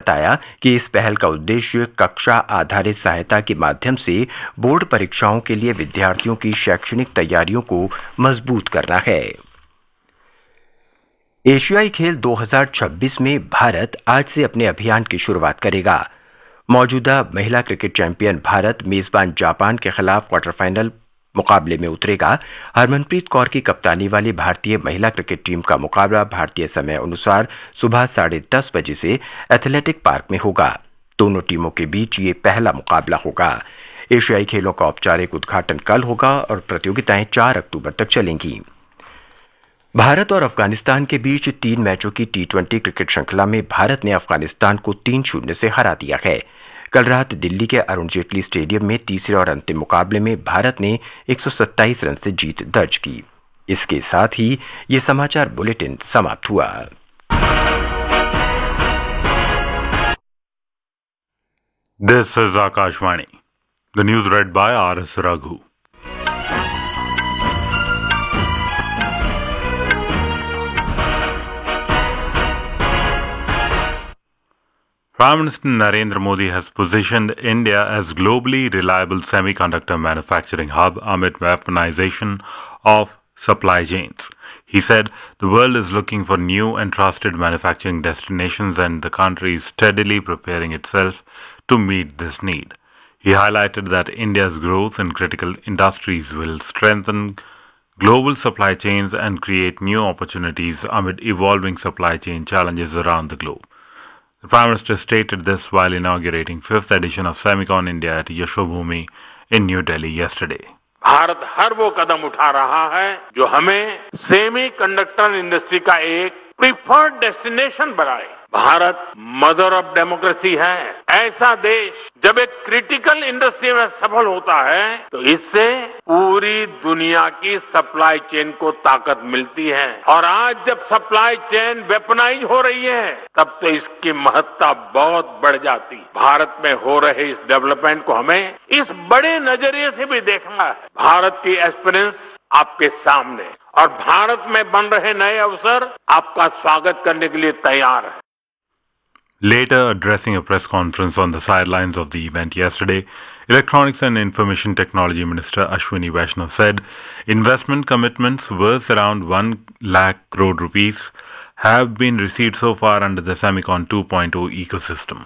बताया कि इस पहल का उद्देश्य कक्षा आधारित सहायता के माध्यम से बोर्ड परीक्षाओं के लिए विद्यार्थियों की शैक्षणिक तैयारियों को मजबूत करना है। एशियाई खेल 2026 में भारत आज से अपने अभियान की शुरुआत करेगा। मौजूदा महिला क्रिकेट चैंपियन भारत मेजबान जापान के खिलाफ क्वार्टर फाइनल मुकाबले में उतरेगा। हरमनप्रीत कौर की कप्तानी वाली भारतीय महिला क्रिकेट टीम का मुकाबला भारतीय समय अनुसार सुबह 10:30 बजे से एथलेटिक पार्क में होगा। दोनों टीमों के बीच ये पहला मुकाबला होगा। एशियाई खेलों का औपचारिक उद्घाटन कल होगा और प्रतियोगिताएं 4 अक्टूबर तक चलेंगी। भारत और अफगानिस्तान के बीच 3 मैचों की T20 क्रिकेट श्रृंखला में भारत ने अफगानिस्तान को 3-0 से हरा दिया है। कल रात दिल्ली के अरुण जेटली स्टेडियम में तीसरे और अंतिम मुकाबले में भारत ने 127 रन से जीत दर्ज की। इसके साथ ही ये समाचार बुलेटिन समाप्त हुआ। This is Akashvani. The news red bye R.S. Raghu. Prime Minister Narendra Modi has positioned India as globally reliable semiconductor manufacturing hub amid weaponization of supply chains. He said the world is looking for new and trusted manufacturing destinations and the country is steadily preparing itself to meet this need. He highlighted that India's growth in critical industries will strengthen global supply chains and create new opportunities amid evolving supply chain challenges around the globe. The Prime Minister stated this while inaugurating 5th edition of Semicon India at Yashobhoomi in New Delhi yesterday. Bharat हर वो कदम उठा रहा है जो हमें semiconductor industry का एक preferred destination बनाए। Bharat mother of democracy है। ऐसा देश जब एक क्रिटिकल इंडस्ट्री में सफल होता है तो इससे पूरी दुनिया की सप्लाई चेन को ताकत मिलती है और आज जब सप्लाई चेन वेपनाइज हो रही है तब तो इसकी महत्ता बहुत बढ़ जाती। भारत में हो रहे इस डेवलपमेंट को हमें इस बड़े नजरिए से भी देखना है। भारत की एक्सपीरियंस आपके सामने और भारत में बन रहे नए अवसर आपका स्वागत करने के लिए तैयार है। Later, addressing a press conference on the sidelines of the event yesterday, Electronics and Information Technology Minister Ashwini Vaishnaw said investment commitments worth around 1 lakh crore rupees have been received so far under the Semicon 2.0 ecosystem.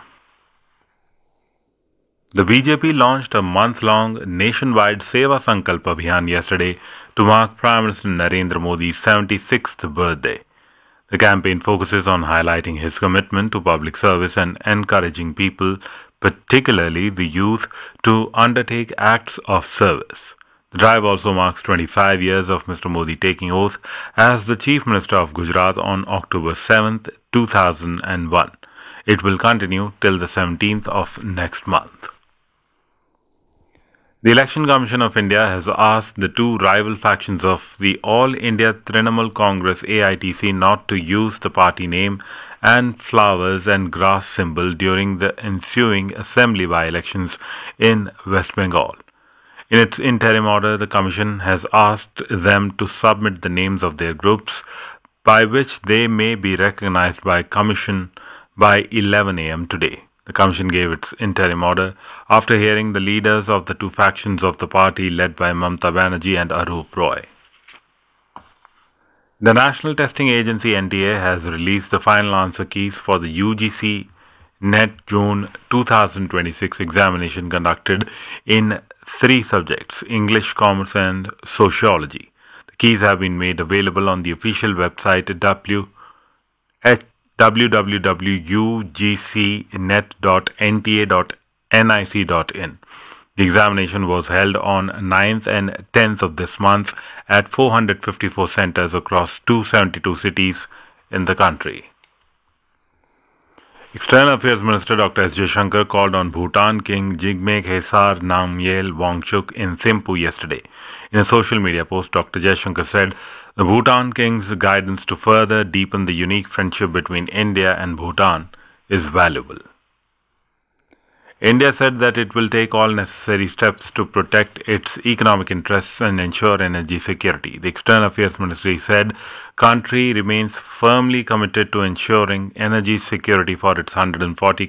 The BJP launched a month-long nationwide Seva Sankalp Abhiyan yesterday to mark Prime Minister Narendra Modi's 76th birthday. The campaign focuses on highlighting his commitment to public service and encouraging people, particularly the youth, to undertake acts of service. The drive also marks 25 years of Mr. Modi taking oath as the Chief Minister of Gujarat on October 7, 2001. It will continue till the 17th of next month. The Election Commission of India has asked the two rival factions of the All India Trinamool Congress AITC not to use the party name and flowers and grass symbol during the ensuing assembly by-elections in West Bengal. In its interim order, the Commission has asked them to submit the names of their groups by which they may be recognized by Commission by 11 a.m. today. The Commission gave its interim order after hearing the leaders of the two factions of the party led by Mamata Banerjee and Arup Roy. The National Testing Agency NTA has released the final answer keys for the UGC NET June 2026 examination conducted in 3 subjects, English, Commerce and Sociology. The keys have been made available on the official website www.ugcnet.nta.nic.in. The examination was held on 9th and 10th of this month at 454 centers across 272 cities in the country. External Affairs Minister Dr. S. Jaishankar called on Bhutan King Jigme Khesar Namgyel Wangchuk in Thimphu yesterday. In a social media post, Dr. Jaishankar said the Bhutan King's guidance to further deepen the unique friendship between India and Bhutan is valuable. India said that it will take all necessary steps to protect its economic interests and ensure energy security. The External Affairs Ministry said country remains firmly committed to ensuring energy security for its 140